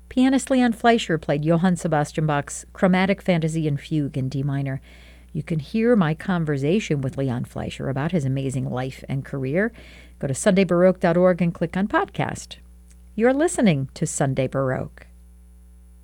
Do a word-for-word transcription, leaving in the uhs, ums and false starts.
Pianist Leon Fleischer played Johann Sebastian Bach's Chromatic Fantasy and Fugue in D minor. You can hear my conversation with Leon Fleischer about his amazing life and career. Go to sunday baroque dot org and click on podcast. You're listening to Sunday Baroque.